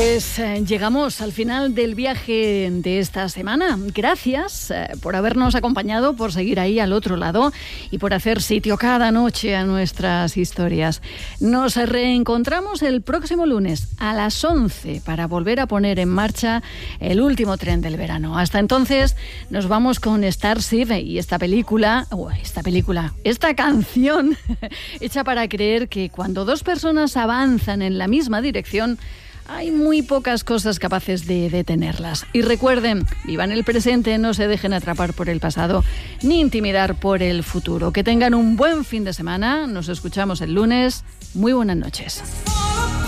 Pues llegamos al final del viaje de esta semana. Gracias por habernos acompañado, por seguir ahí al otro lado y por hacer sitio cada noche a nuestras historias. Nos reencontramos el próximo lunes a las 11 para volver a poner en marcha el último tren del verano. Hasta entonces nos vamos con Starship y esta canción hecha para creer que cuando dos personas avanzan en la misma dirección, hay muy pocas cosas capaces de detenerlas. Y recuerden, vivan el presente, no se dejen atrapar por el pasado ni intimidar por el futuro. Que tengan un buen fin de semana. Nos escuchamos el lunes. Muy buenas noches.